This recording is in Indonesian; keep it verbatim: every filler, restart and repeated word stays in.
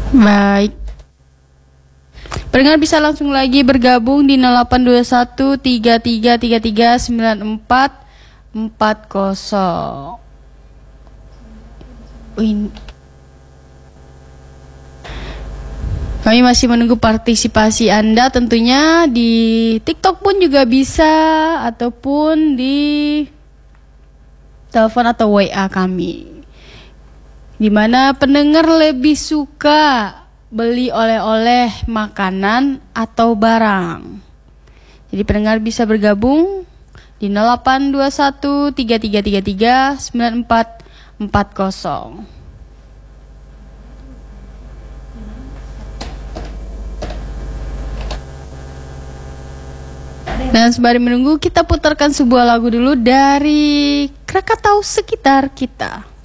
Baik. Pendengar bisa langsung lagi bergabung di nol delapan dua satu tiga tiga tiga tiga sembilan empat empat nol. Wih. Kami masih menunggu partisipasi Anda, tentunya di TikTok pun juga bisa, ataupun di telepon atau W A kami. Dimana pendengar lebih suka beli oleh-oleh makanan atau barang. Jadi pendengar bisa bergabung di nol delapan dua satu tiga tiga tiga tiga sembilan empat empat nol. Dan sembari menunggu, kita putarkan sebuah lagu dulu dari Krakatau Sekitar Kita.